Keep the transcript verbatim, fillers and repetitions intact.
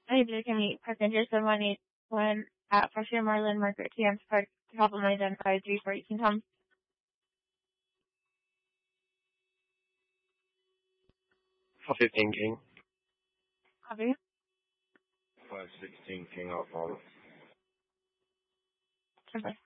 I do can meet passengers on one eight one at Freshman Marlin Margaret Camps Park to help them identify three four eighteen Tom. five fifteen King. Copy. five sixteen King Alpha. Goodbye.